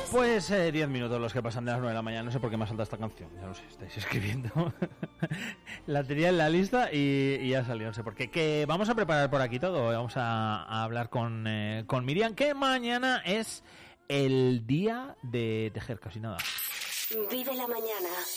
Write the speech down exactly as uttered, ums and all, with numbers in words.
Pues eh, diez minutos los que pasan de las nueve de la mañana. No sé por qué me ha saltado esta canción. Ya lo sé, estáis escribiendo. La tenía en la lista y, y ya salió. No sé por qué. Que vamos a preparar por aquí todo. Vamos a, a hablar con, eh, con Miriam, que mañana es el día de tejer, casi nada. Vive la mañana.